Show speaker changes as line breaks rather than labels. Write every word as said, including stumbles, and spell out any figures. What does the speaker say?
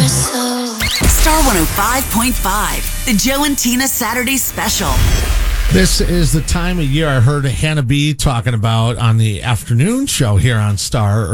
Star one oh five point five, the Joe and Tina Saturday Special.
This is the time of year I heard Hannah B talking about on the afternoon show here on Star